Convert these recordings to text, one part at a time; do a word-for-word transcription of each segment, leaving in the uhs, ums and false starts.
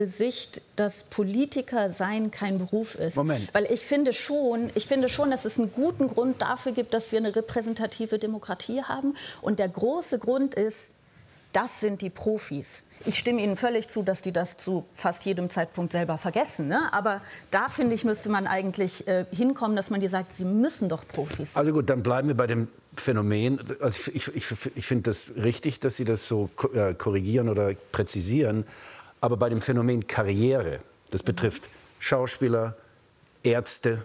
Sicht, dass Politiker sein kein Beruf ist. Moment. Weil ich finde schon, ich finde schon, dass es einen guten Grund dafür gibt, dass wir eine repräsentative Demokratie haben. Und der große Grund ist, das sind die Profis. Ich stimme Ihnen völlig zu, dass die das zu fast jedem Zeitpunkt selber vergessen. Ne? Aber da, finde ich, müsste man eigentlich äh, hinkommen, dass man dir sagt, sie müssen doch Profis sein. Also gut, dann bleiben wir bei dem Phänomen. Also ich ich, ich, ich finde das richtig, dass Sie das so äh, korrigieren oder präzisieren. Aber bei dem Phänomen Karriere, das betrifft Schauspieler, Ärzte,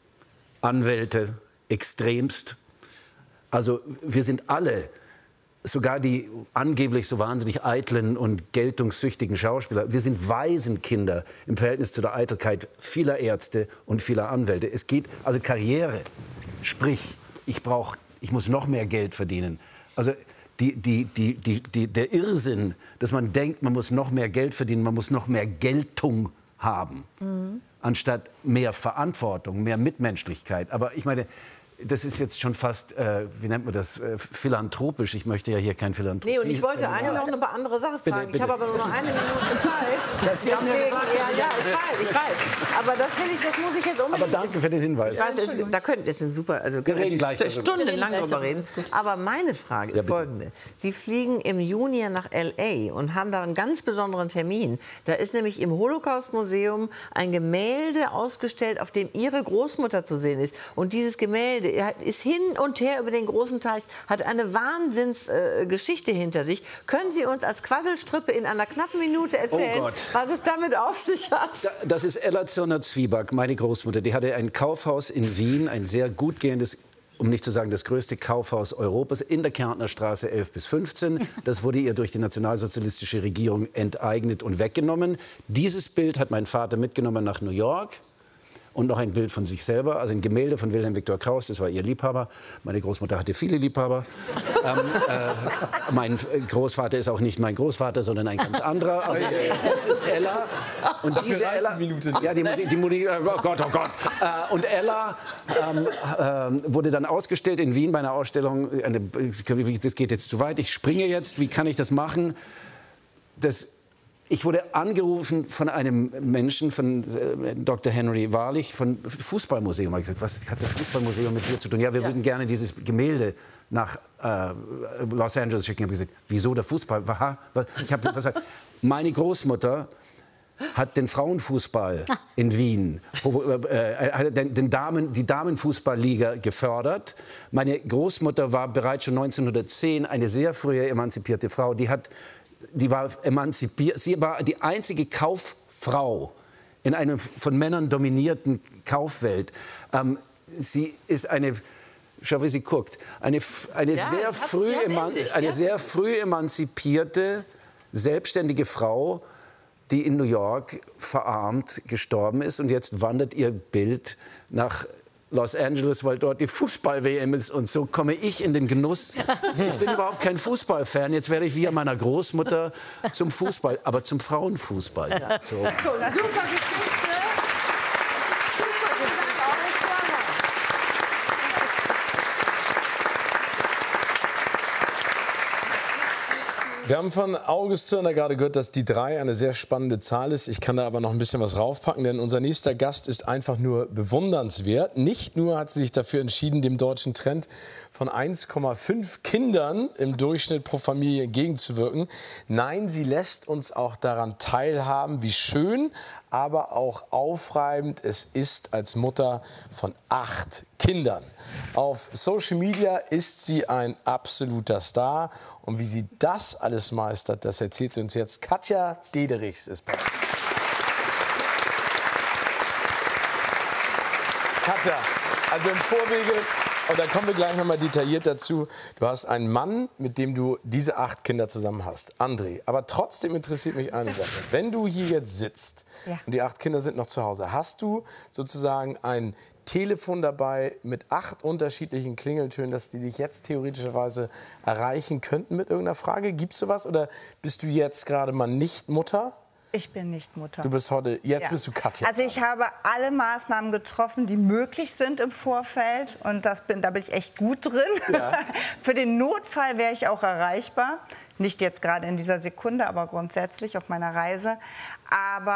Anwälte, extremst. Also wir sind alle, sogar die angeblich so wahnsinnig eitlen und geltungssüchtigen Schauspieler, wir sind Waisenkinder im Verhältnis zu der Eitelkeit vieler Ärzte und vieler Anwälte. Es geht also Karriere, sprich, ich brauche, ich muss noch mehr Geld verdienen. Also Die, die, die, die, die, der Irrsinn, dass man denkt, man muss noch mehr Geld verdienen, man muss noch mehr Geltung haben, mhm. anstatt mehr Verantwortung, mehr Mitmenschlichkeit. Aber ich meine, das ist jetzt schon fast, äh, wie nennt man das, äh, philanthropisch. Ich möchte ja hier kein Philanthrop. Nee, und ich wollte eigentlich noch eine andere Sache fragen. Bitte, bitte. Ich habe aber nur noch eine Minute Zeit. Das Sie haben ja gesagt, ja, ja, ich weiß, ich weiß. Aber das will ich, das muss ich jetzt unbedingt. Aber danke für den Hinweis. Ich weiß, es, da könnten es sind super, also wir reden gleich stundenlang drüber reden. Aber meine Frage ist ja, folgende: Sie fliegen im Juni nach L A und haben da einen ganz besonderen Termin. Da ist nämlich im Holocaust-Museum ein Gemälde ausgestellt, auf dem Ihre Großmutter zu sehen ist. Und dieses Gemälde ist hin und her über den großen Teich, hat eine Wahnsinnsgeschichte äh, hinter sich. Können Sie uns als Quasselstrippe in einer knappen Minute erzählen, oh was es damit auf sich hat? Das ist Ella Zirner-Zwieback, meine Großmutter. Die hatte ein Kaufhaus in Wien, ein sehr gut gehendes, um nicht zu sagen das größte Kaufhaus Europas, in der Kärntner Straße elf bis fünfzehn. Das wurde ihr durch die nationalsozialistische Regierung enteignet und weggenommen. Dieses Bild hat mein Vater mitgenommen nach New York. Und noch ein Bild von sich selber, also ein Gemälde von Wilhelm Viktor Kraus, das war ihr Liebhaber. Meine Großmutter hatte viele Liebhaber. ähm, äh, mein Großvater ist auch nicht mein Großvater, sondern ein ganz anderer. Also, das ist Ella. Und diese Ella, ja, die, die, die, die, oh Gott, oh Gott. Äh, und Ella ähm, äh, wurde dann ausgestellt in Wien bei einer Ausstellung. Eine, das geht jetzt zu weit, ich springe jetzt, wie kann ich das machen? Das Ich wurde angerufen von einem Menschen, von äh, Doktor Henry Wahrlich, von Fußballmuseum. Ich gesagt, was hat das Fußballmuseum mit dir zu tun? Ja, wir ja. würden gerne dieses Gemälde nach äh, Los Angeles schicken. Ich habe gesagt, wieso der Fußball? Ich habe gesagt, meine Großmutter hat den Frauenfußball in Wien, äh, den, den Damen, die Damenfußballliga gefördert. Meine Großmutter war bereits schon neunzehnhundertzehn eine sehr frühe emanzipierte Frau. Die hat Die war emanzipiert. Sie war die einzige Kauffrau in einer von Männern dominierten Kaufwelt. Ähm, sie ist eine, schau, wie sie guckt, eine, eine, ja, sehr, früh eman eine sehr früh emanzipierte, selbstständige Frau, die in New York verarmt gestorben ist. Und jetzt wandert ihr Bild nach Los Angeles, weil dort die Fußball-W M ist. Und so komme ich in den Genuss. Ich bin überhaupt kein Fußballfan. Jetzt werde ich wie meiner Großmutter zum Fußball, aber zum Frauenfußball. Ja. So. Super Geschichte. Wir haben von August Zirner gerade gehört, dass die drei eine sehr spannende Zahl ist. Ich kann da aber noch ein bisschen was raufpacken, denn unser nächster Gast ist einfach nur bewundernswert. Nicht nur hat sie sich dafür entschieden, dem deutschen Trend von eins Komma fünf Kindern im Durchschnitt pro Familie entgegenzuwirken. Nein, sie lässt uns auch daran teilhaben, wie schön, aber auch aufreibend es ist als Mutter von acht Kindern. Auf Social Media ist sie ein absoluter Star. Und wie sie das alles meistert, das erzählt sie uns jetzt. Katja Dederichs ist bei uns. Katja, also im Vorwege, und da kommen wir gleich noch mal detailliert dazu, du hast einen Mann, mit dem du diese acht Kinder zusammen hast, André. Aber trotzdem interessiert mich eine Sache. Wenn du hier jetzt sitzt ja. und die acht Kinder sind noch zu Hause, hast du sozusagen ein Telefon dabei mit acht unterschiedlichen Klingeltönen, dass die dich jetzt theoretischerweise erreichen könnten mit irgendeiner Frage? Gibt es sowas oder bist du jetzt gerade mal nicht Mutter? Ich bin nicht Mutter. Du bist heute, jetzt Ja. bist du Katja. Also ich habe alle Maßnahmen getroffen, die möglich sind im Vorfeld. Und das bin, da bin ich echt gut drin. Ja. Für den Notfall wäre ich auch erreichbar. Nicht jetzt gerade in dieser Sekunde, aber grundsätzlich auf meiner Reise. Aber